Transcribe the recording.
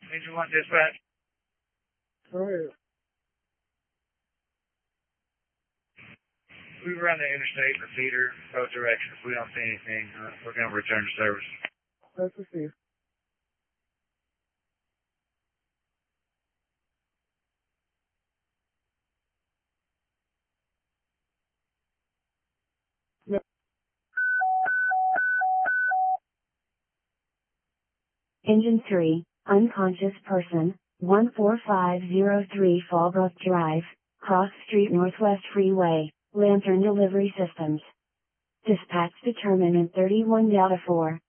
Engine 1 dispatch. Alright. We were on the interstate, the feeder, both directions. We don't see anything. We're going to return to service. That's received. Engine 3, unconscious person, 14503 Fallbrook Drive, Cross Street Northwest Freeway, Lantern Delivery Systems. Dispatch determinant 31 Delta 4.